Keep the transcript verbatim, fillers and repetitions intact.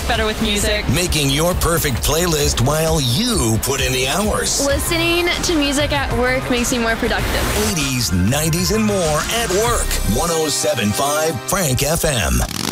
work better with music. Making your perfect playlist while you put in the hours. Listening to music at work makes me more productive. eighties, nineties, and more at work. one oh seven point five Frank F M.